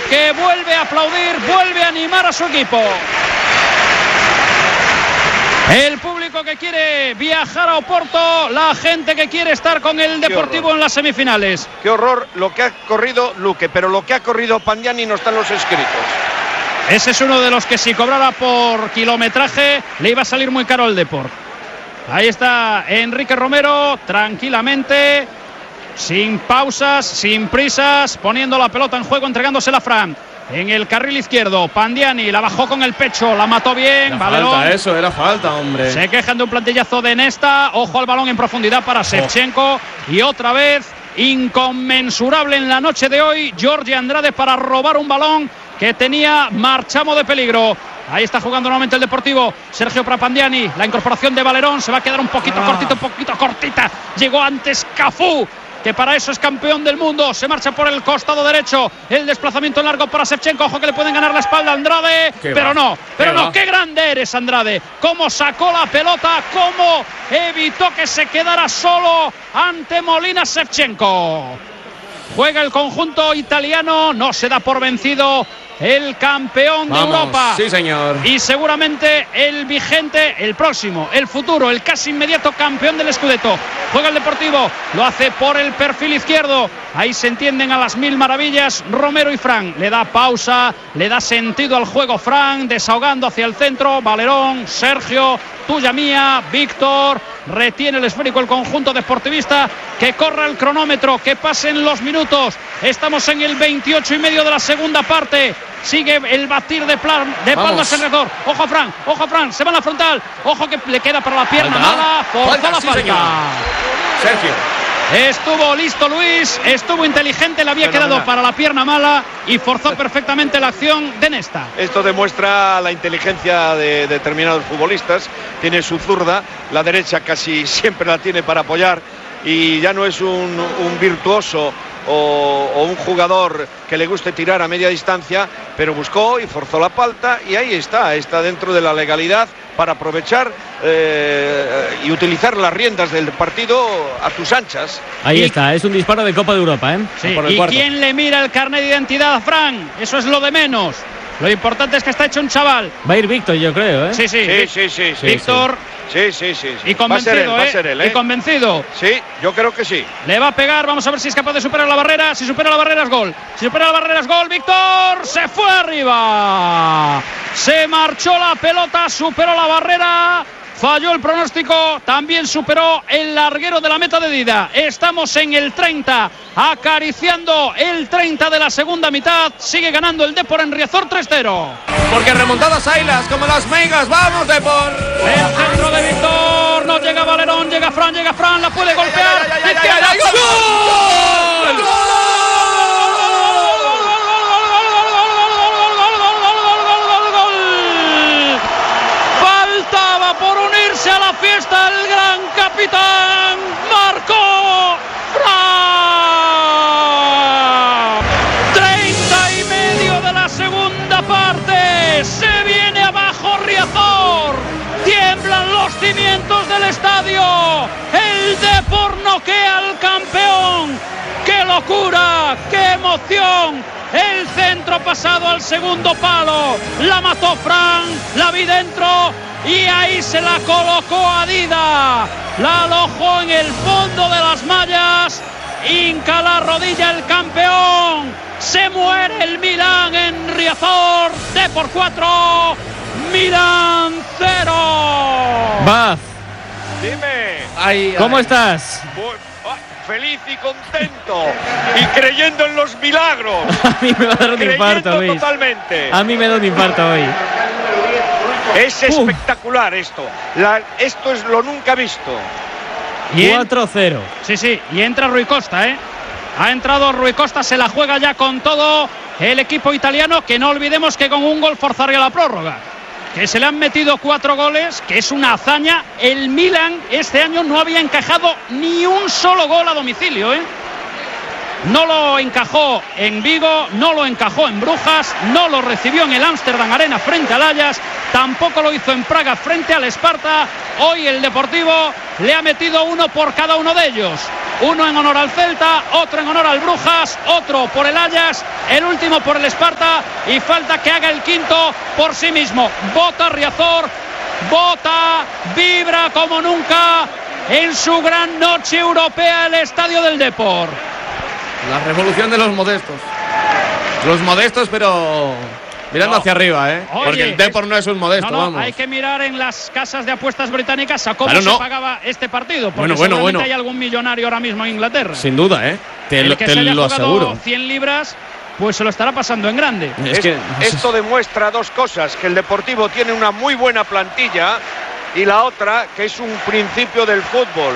que vuelve a aplaudir, vuelve a animar a su equipo. El público que quiere viajar a Oporto, la gente que quiere estar con el Deportivo en las semifinales. Qué horror lo que ha corrido Luque, pero lo que ha corrido Pandiani no está en los escritos. Ese es uno de los que si cobrara por kilometraje le iba a salir muy caro al Deport. Ahí está Enrique Romero, tranquilamente, sin pausas, sin prisas, poniendo la pelota en juego, entregándosela a Fran. En el carril izquierdo, Pandiani la bajó con el pecho, la mató bien. Era Valerón. falta, eso era falta, hombre. Se quejan de un plantillazo de Nesta. Ojo al balón en profundidad para Shevchenko. Y otra vez, inconmensurable en la noche de hoy, Jorge Andrade para robar un balón que tenía marchamo de peligro. Ahí está jugando nuevamente el Deportivo. Sergio para Pandiani. La incorporación de Valerón se va a quedar un poquito cortita. Llegó antes Cafú, que para eso es campeón del mundo. Se marcha por el costado derecho. El desplazamiento en largo para Shevchenko. Ojo que le pueden ganar la espalda a Andrade. Pero no. Qué grande eres, Andrade. Cómo sacó la pelota, cómo evitó que se quedara solo ante Molina Shevchenko. Juega el conjunto italiano. No se da por vencido el campeón de Europa. Sí, señor. Y seguramente el vigente, el próximo, el futuro, el casi inmediato campeón del Scudetto. Juega el Deportivo, lo hace por el perfil izquierdo. Ahí se entienden a las mil maravillas Romero y Fran. Le da pausa, le da sentido al juego Fran, desahogando hacia el centro. Valerón, Sergio, tuya mía, Víctor. Retiene el esférico el conjunto deportivista. Que corra el cronómetro, que pasen los minutos. Estamos en el 28 y medio de la segunda parte. Sigue el batir de palmas alrededor. Ojo a Fran, se va a la frontal. Ojo que le queda para la pierna mala. Forzó la falta. Sergio. Estuvo listo Luis, estuvo inteligente, le había quedado para la pierna mala y forzó perfectamente la acción de Nesta. Esto demuestra la inteligencia de determinados futbolistas. Tiene su zurda, la derecha casi siempre la tiene para apoyar y ya no es un virtuoso o un jugador que le guste tirar a media distancia, pero buscó y forzó la falta y ahí está dentro de la legalidad para aprovechar y utilizar las riendas del partido a tus anchas. Ahí está, es un disparo de Copa de Europa, ¿eh? Sí, ¿y quién le mira el carnet de identidad a Fran? Eso es lo de menos. Lo importante es que está hecho un chaval. Va a ir Víctor, yo creo, ¿eh? Sí. Víctor. Sí. Y convencido, va a ser él, ¿eh? Y convencido. Sí, yo creo que sí. Le va a pegar, vamos a ver si es capaz de superar la barrera. Si supera la barrera es gol. Si supera la barrera es gol. Víctor se fue arriba. Se marchó la pelota, superó la barrera. Falló el pronóstico, también superó el larguero de la meta de Dida. Estamos en el 30, acariciando el 30 de la segunda mitad. Sigue ganando el Depor en Riazor 3-0. Porque remontadas Ailas como las megas. ¡Vamos, Depor! El centro de Víctor, no llega Valerón, llega Fran, la puede golpear. ¡Gol! Por unirse a la fiesta el gran capitán, marcó Fran. 30 y medio de la segunda parte, se viene abajo Riazor, tiemblan los cimientos del estadio, el Depor noquea al campeón. ¡Qué locura! ¡Qué emoción! El centro pasado al segundo palo, la mató Fran, la vi dentro y ahí se la colocó a Dida, la alojó en el fondo de las mallas, hinca la rodilla el campeón, se muere el Milán en Riazor, Depor 4, Milán 0. Baz, Dime. ¿Cómo estás? Feliz y contento y creyendo en los milagros. A mí me va a dar un infarto, Luis. Totalmente. A mí me da un infarto hoy. Es espectacular esto. Esto es lo nunca visto. 4-0. Sí, y entra Rui Costa, ¿eh? Ha entrado Rui Costa, se la juega ya con todo el equipo italiano, que no olvidemos que con un gol forzaría la prórroga. Que se le han metido 4 goles, que es una hazaña. El Milan este año no había encajado ni un solo gol a domicilio, ¿eh? No lo encajó en Vigo, no lo encajó en Brujas, no lo recibió en el Amsterdam Arena frente al Ajax, tampoco lo hizo en Praga frente al Sparta. Hoy el Deportivo le ha metido uno por cada uno de ellos. Uno en honor al Celta, otro en honor al Brujas, otro por el Ajax, el último por el Sparta, y falta que haga el quinto por sí mismo. Bota Riazor, bota, vibra como nunca en su gran noche europea el estadio del Depor. La revolución de los modestos. Los modestos, pero mirando hacia arriba, ¿eh? Oye, porque el Depor no es un modesto, vamos. Hay que mirar en las casas de apuestas británicas a cómo se pagaba este partido. Porque seguramente hay algún millonario ahora mismo en Inglaterra. Sin duda, ¿eh? Te lo aseguro. 100 libras, pues se lo estará pasando en grande. Esto demuestra dos cosas: que el Deportivo tiene una muy buena plantilla, y la otra, que es un principio del fútbol,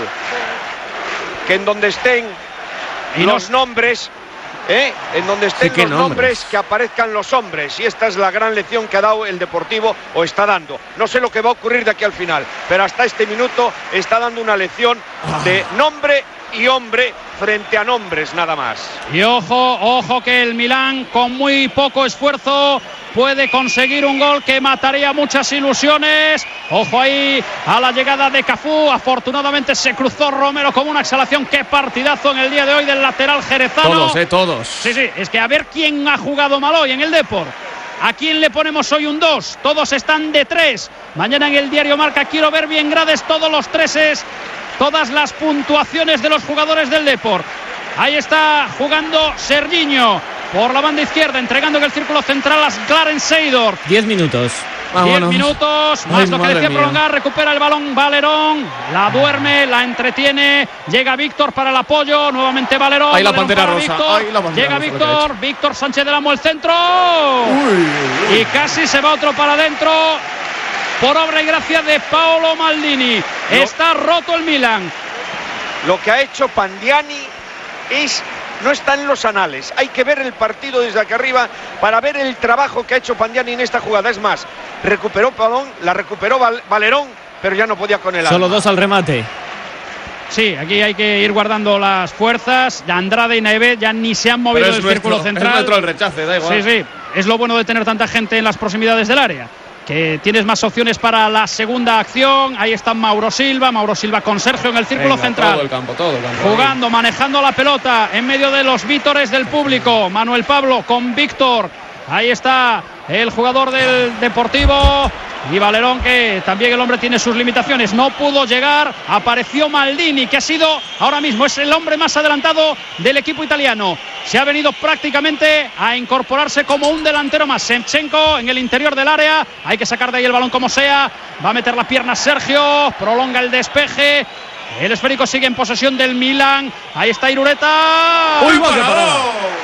que en donde estén los nombres, en donde estén los nombres, que aparezcan los hombres. Y esta es la gran lección que ha dado el Deportivo, o está dando. No sé lo que va a ocurrir de aquí al final, pero hasta este minuto está dando una lección de nombre y hombre frente a nombres, nada más. Y ojo que el Milán, con muy poco esfuerzo, puede conseguir un gol que mataría muchas ilusiones. Ojo ahí a la llegada de Cafú. Afortunadamente se cruzó Romero como una exhalación. Qué partidazo en el día de hoy del lateral jerezano. Todos. Sí, es que a ver quién ha jugado mal hoy en el Depor. ¿A quién le ponemos hoy un 2? Todos están de 3. Mañana en el diario Marca quiero ver bien grades todos los 3s. Todas las puntuaciones de los jugadores del Depor. Ahí está jugando Serginho por la banda izquierda, entregando en el círculo central a Clarence Seedorf. 10 minutos. 10 minutos, más lo que decía prolongar. Recupera el balón Valerón, la duerme, la entretiene. Llega Víctor para el apoyo, nuevamente Valerón. Ahí la pantera rosa. Llega Víctor Sánchez del Amo, el centro. Y casi se va otro para adentro. Por obra y gracia de Paolo Maldini. Está roto el Milan. Lo que ha hecho Pandiani no está en los anales. Hay que ver el partido desde aquí arriba para ver el trabajo que ha hecho Pandiani en esta jugada. Es más, recuperó balón, la recuperó Valerón, pero ya no podía con el Solo 2 al remate. Sí, aquí hay que ir guardando las fuerzas. Andrade y Naevet ya ni se han movido del círculo central. Es nuestro el rechace, da igual. Sí. Es lo bueno de tener tanta gente en las proximidades del área, que tienes más opciones para la segunda acción. Ahí está Mauro Silva con Sergio en el círculo central. Todo el campo. Jugando, manejando la pelota en medio de los vítores del público. Manuel Pablo con Víctor. Ahí está el jugador del Deportivo. Y Valerón, que también el hombre tiene sus limitaciones, no pudo llegar. Apareció Maldini, que ha sido ahora mismo es el hombre más adelantado del equipo italiano. Se ha venido prácticamente a incorporarse como un delantero más. Shevchenko en el interior del área. Hay que sacar de ahí el balón como sea. Va a meter la pierna Sergio. Prolonga el despeje. El esférico sigue en posesión del Milan. Ahí está Irureta. ¡Uy, vaya parada!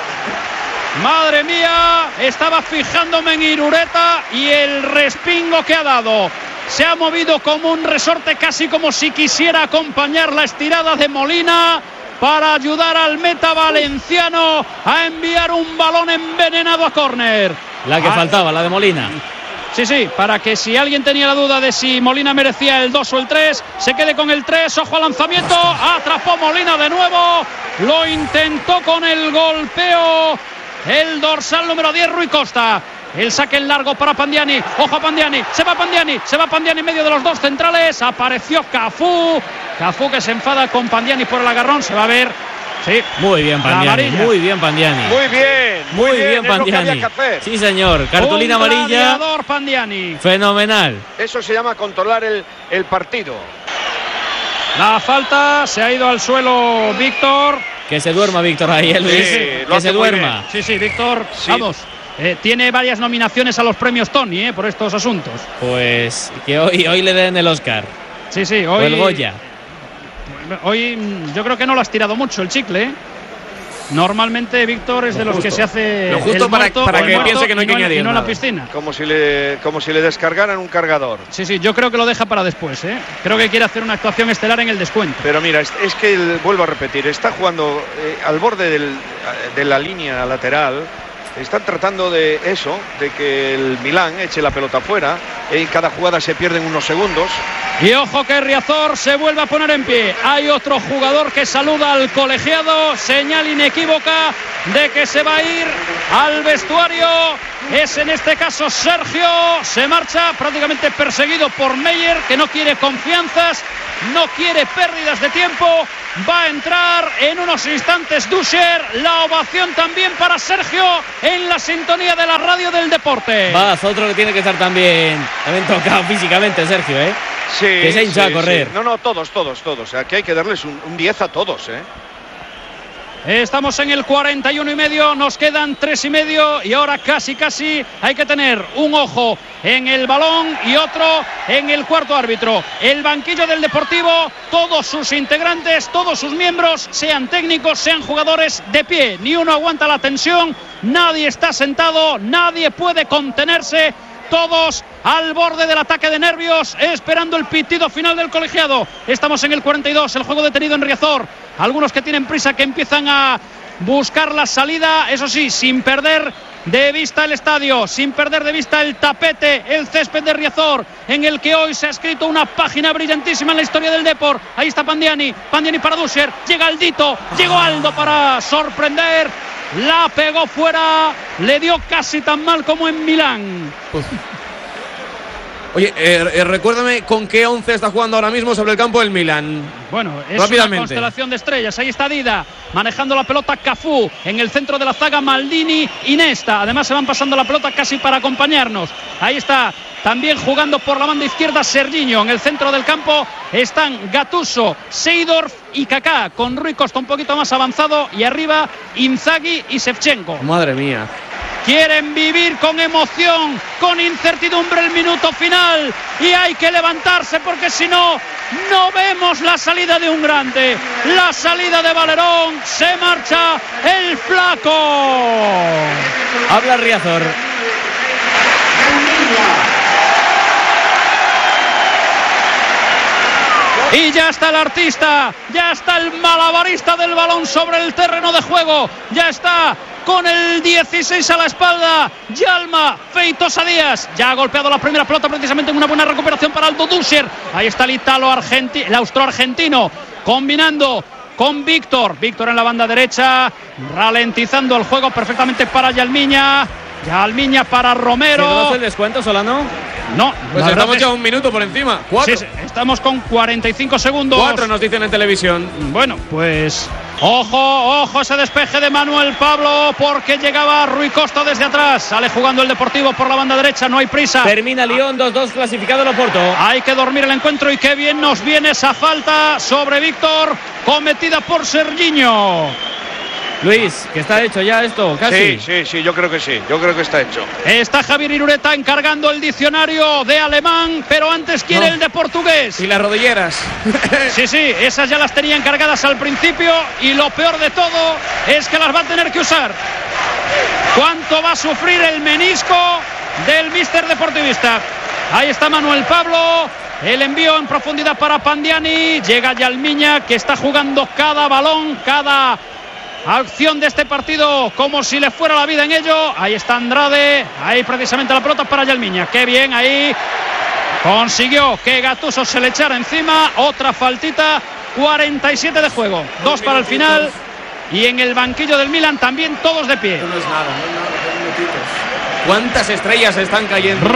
Madre mía, estaba fijándome en Irureta y el respingo que ha dado. Se ha movido como un resorte, casi como si quisiera acompañar la estirada de Molina para ayudar al meta valenciano a enviar un balón envenenado a córner. La que faltaba, la de Molina. Sí, para que si alguien tenía la duda de si Molina merecía el 2 o el 3, se quede con el 3. Ojo al lanzamiento, atrapó Molina de nuevo, lo intentó con el golpeo. El dorsal número 10, Rui Costa. El saque en largo para Pandiani. Ojo a Pandiani. Se va Pandiani en medio de los dos centrales. Apareció Cafú que se enfada con Pandiani por el agarrón. Se va a ver. Sí. Muy bien Pandiani. Muy bien Pandiani. Muy bien Pandiani. Sí, señor. Cartulina amarilla. Pandiani. Fenomenal. Eso se llama controlar el partido. La falta. Se ha ido al suelo Víctor. Que se duerma Víctor ahí, Luis. Que se duerma. Sí, Víctor. Sí. Vamos. Tiene varias nominaciones a los premios Tony por estos asuntos. Pues que hoy le den el Oscar. Sí, hoy. O el Goya. Hoy yo creo que no lo has tirado mucho el chicle. Normalmente Víctor es de los que se hace lo justo para que piense que no hay que añadir no en la piscina. Como si le descargaran un cargador. Sí, yo creo que lo deja para después. Creo que quiere hacer una actuación estelar en el descuento. Pero mira, es que vuelvo a repetir, está jugando al borde de la línea lateral. Están tratando de eso, de que el Milán eche la pelota fuera. en cada jugada se pierden unos segundos. Y ojo que Riazor se vuelve a poner en pie. Hay otro jugador que saluda al colegiado, señal inequívoca de que se va a ir al vestuario. Es en este caso Sergio. Se marcha prácticamente perseguido por Meyer, que no quiere confianzas, no quiere pérdidas de tiempo. Va a entrar en unos instantes Duscher. La ovación también para Sergio en la sintonía de la radio del deporte. Vas, otro que tiene que estar también tocado físicamente, Sergio, Sí, que se hincha a correr. Sí. No, todos. O sea, que hay que darles un 10 a todos, Estamos en el 41,5, nos quedan 3,5 y ahora casi hay que tener un ojo en el balón y otro en el cuarto árbitro. El banquillo del Deportivo, todos sus integrantes, todos sus miembros, sean técnicos, sean jugadores, de pie. Ni uno aguanta la tensión, nadie está sentado, nadie puede contenerse. Todos al borde del ataque de nervios, esperando el pitido final del colegiado. Estamos en el 42, el juego detenido en Riazor. Algunos que tienen prisa, que empiezan a buscar la salida, eso sí, sin perder de vista el estadio, sin perder de vista el tapete, el césped de Riazor, en el que hoy se ha escrito una página brillantísima en la historia del Depor. Ahí está Pandiani para Duscher, llega Aldito, llegó Aldo para sorprender. La pegó fuera, le dio casi tan mal como en Milán. Oye, recuérdame con qué 11 está jugando ahora mismo sobre el campo del Milán. Bueno, es una constelación de estrellas. Ahí está Dida, manejando la pelota Cafú. En el centro de la zaga Maldini y Nesta. Además se van pasando la pelota casi para acompañarnos. Ahí está también jugando por la banda izquierda Serginho. En el centro del campo están Gattuso, Seedorf y Kaká, con Rui Costa un poquito más avanzado. Y arriba Inzaghi y Shevchenko. Madre mía. Quieren vivir con emoción, con incertidumbre el minuto final, y hay que levantarse porque si no, no vemos la salida de un grande. La salida de Valerón, se marcha el flaco. Habla Riazor. Y ya está el artista, ya está el malabarista del balón sobre el terreno de juego, ya está con el 16 a la espalda, Yalma Feitosa Díaz. Ya ha golpeado la primera pelota precisamente en una buena recuperación para Aldo Duscher. Ahí está el el austro-argentino, combinando con Víctor en la banda derecha, ralentizando el juego perfectamente para Yalmiña para Romero. ¿Conoce el descuento, Solano? No, pues estamos ya un minuto por encima. 4. Sí, estamos con 45 segundos. 4 nos dicen en televisión. Bueno, pues ojo ese despeje de Manuel Pablo, porque llegaba Rui Costa desde atrás. Sale jugando el Deportivo por la banda derecha, no hay prisa. Termina Lyon 2-2, clasificado en Oporto. Hay que dormir el encuentro y qué bien nos viene esa falta sobre Víctor, cometida por Serginho. Luis, que está hecho ya esto, casi. Sí, yo creo que sí, yo creo que está hecho. Está Javier Irureta encargando el diccionario de alemán, pero antes quiere el de portugués. Y las rodilleras. Sí, esas ya las tenía encargadas al principio, y lo peor de todo es que las va a tener que usar. ¿Cuánto va a sufrir el menisco del míster deportivista? Ahí está Manuel Pablo, el envío en profundidad para Pandiani, llega Yalmiña, que está jugando cada balón, cada acción de este partido como si le fuera la vida en ello. Ahí está Andrade, ahí precisamente la pelota para Yalmiña. Qué bien, ahí consiguió que Gattuso se le echara encima. Otra faltita, 47 de juego, 2 para el final. Y en el banquillo del Milan también todos de pie. No es nada, minutitos. ¿Cuántas estrellas están cayendo?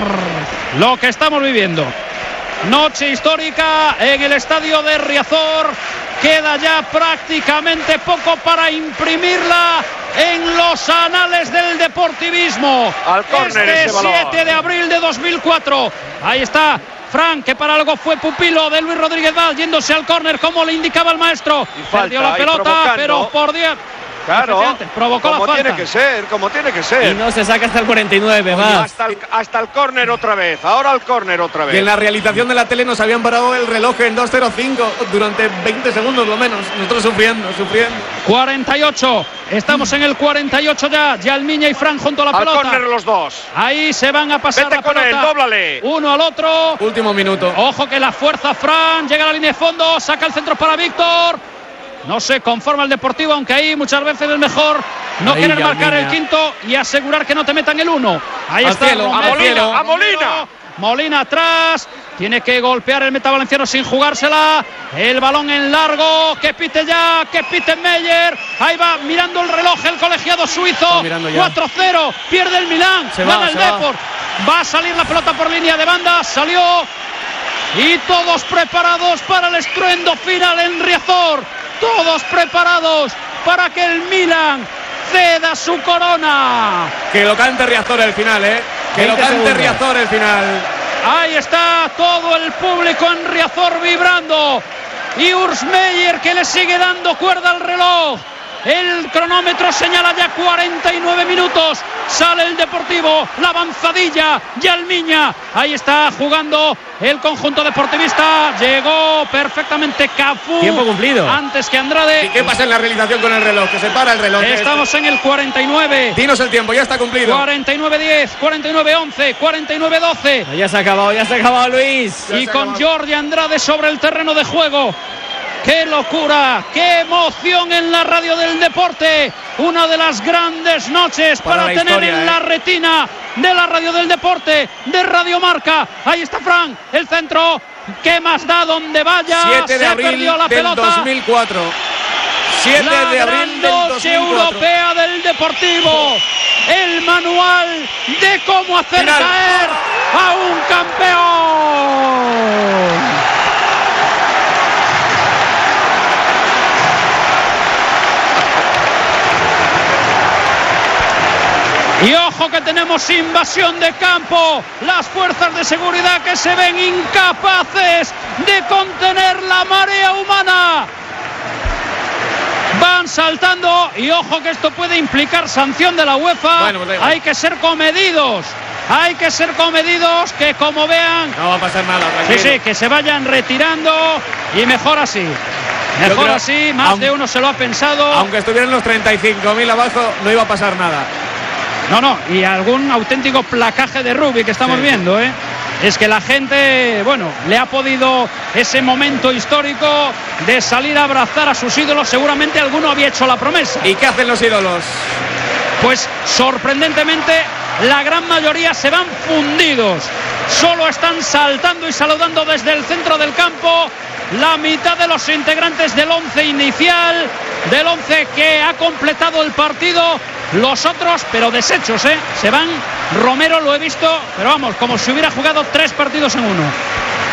Lo que estamos viviendo. Noche histórica en el estadio de Riazor. Queda ya prácticamente poco para imprimirla en los anales del deportivismo. Al córner este ese balón. 7 de abril de 2004. Ahí está Fran, que para algo fue pupilo de Luis Rodríguez Val, yéndose al córner como le indicaba el maestro. Perdió la pelota, pero por Dios. Claro, provocó la falta. Como tiene que ser. Y no se saca hasta el 49, hasta el córner otra vez. Ahora al córner otra vez. Y en la realización de la tele nos habían parado el reloj en 2:05 durante 20 segundos lo menos. Nosotros sufriendo. 48. Estamos en el 48 ya. Yalmiña y Fran junto a la pelota. Al córner los dos. Ahí se van a pasar. Vete la con pelota. él, dóblale. Uno al otro. Último minuto. Ojo que la fuerza Fran. Llega a la línea de fondo. Saca el centro para Víctor. No se conforma el Deportivo, aunque ahí muchas veces es mejor no ahí, querer Yalmiña. marcar el quinto y asegurar que no te metan el 1. Ahí al está cielo, Romero, a Molina. Molina atrás. Tiene que golpear el meta valenciano sin jugársela. El balón en largo. Que pite ya, que pite Meyer. Ahí va mirando el reloj el colegiado suizo. 4-0. Pierde el Milán. Gana el Depor. Va a salir la pelota por línea de banda. Salió. Y todos preparados para el estruendo final en Riazor. Todos preparados para que el Milan ceda su corona. Que lo cante Riazor el final, Que lo cante Riazor el final. Ahí está todo el público en Riazor vibrando. Y Urs Meier que le sigue dando cuerda al reloj. El cronómetro señala ya 49 minutos. Sale el Deportivo, la avanzadilla, Yalmiña. Ahí está jugando el conjunto deportivista. Llegó perfectamente Cafú. Tiempo cumplido. Antes que Andrade. ¿Y qué pasa en la realización con el reloj? Que se para el reloj. Estamos en el 49. Dinos el tiempo, ya está cumplido. 49-10, 49-11, 49-12. Ya se ha acabado, Luis. Y con Jordi Andrade sobre el terreno de juego. ¡Qué locura! ¡Qué emoción en la radio del deporte! Una de las grandes noches para tener historia, en la retina de la radio del deporte, de Radio Marca. Ahí está Fran, el centro. ¿Qué más da donde vaya? 7 de abril perdió la pelota. 2004. 7 de abril del 2004. Noche europea del Deportivo. El manual de cómo hacer caer a un campeón. Y ojo que tenemos invasión de campo. Las fuerzas de seguridad que se ven incapaces de contener la marea humana. Van saltando y ojo que esto puede implicar sanción de la UEFA. Bueno, pues hay que ser comedidos. Hay que ser comedidos, que como vean... No va a pasar nada, tranquilo. Sí, que se vayan retirando y mejor así. Mejor así, más de uno se lo ha pensado. Aunque estuvieran los 35.000 abajo, no iba a pasar nada. No, y algún auténtico placaje de rugby que estamos viendo, Es que la gente, le ha podido ese momento histórico de salir a abrazar a sus ídolos. Seguramente alguno había hecho la promesa. ¿Y qué hacen los ídolos? Pues sorprendentemente la gran mayoría se van fundidos. Solo están saltando y saludando desde el centro del campo la mitad de los integrantes del 11 inicial, del 11 que ha completado el partido. Los otros, pero deshechos, se van. Romero lo he visto, pero vamos, como si hubiera jugado 3 partidos en uno.